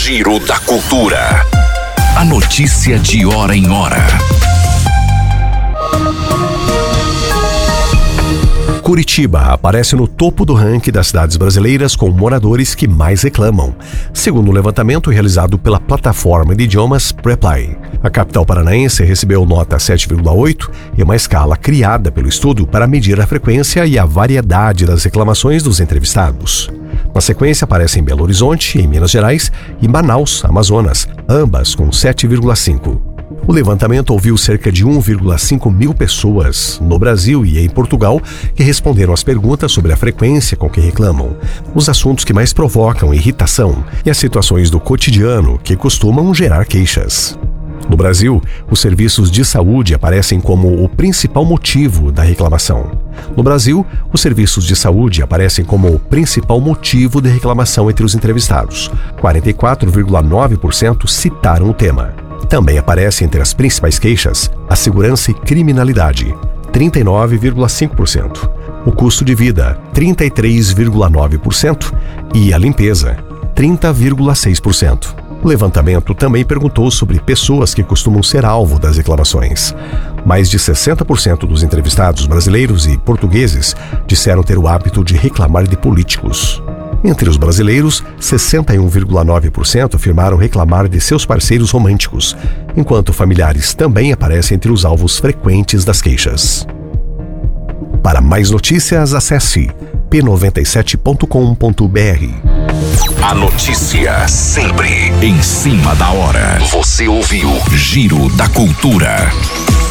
Giro da Cultura. A notícia de hora em hora. Curitiba aparece no topo do ranking das cidades brasileiras com moradores que mais reclamam, segundo um levantamento realizado pela plataforma de idiomas Preply. A capital paranaense recebeu nota 7,8 em uma escala criada pelo estudo para medir a frequência e a variedade das reclamações dos entrevistados. Na sequência aparecem Belo Horizonte, em Minas Gerais, e Manaus, Amazonas, ambas com 7,5. O levantamento ouviu cerca de 1,5 mil pessoas no Brasil e em Portugal que responderam às perguntas sobre a frequência com que reclamam, os assuntos que mais provocam irritação e as situações do cotidiano que costumam gerar queixas. No Brasil, os serviços de saúde aparecem como o principal motivo da reclamação. No Brasil, os serviços de saúde aparecem como o principal motivo de reclamação entre os entrevistados. 44,9% citaram o tema. Também aparece entre as principais queixas a segurança e criminalidade, 39,5%, o custo de vida, 33,9% e a limpeza, 30,6%. O levantamento também perguntou sobre pessoas que costumam ser alvo das reclamações. Mais de 60% dos entrevistados brasileiros e portugueses disseram ter o hábito de reclamar de políticos. Entre os brasileiros, 61,9% afirmaram reclamar de seus parceiros românticos, enquanto familiares também aparecem entre os alvos frequentes das queixas. Para mais notícias, acesse p97.com.br. A notícia sempre em cima da hora. Você ouviu Giro da Cultura.